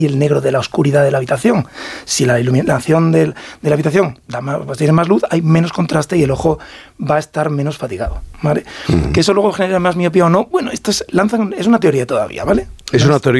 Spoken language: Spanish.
y el negro de la oscuridad de la habitación. Si la iluminación de la habitación tiene más luz, hay menos contraste y el ojo va a estar menos fatigado, ¿vale? Que eso luego genera más miopía o no, bueno, esto es una teoría todavía, ¿vale? Es una teoría.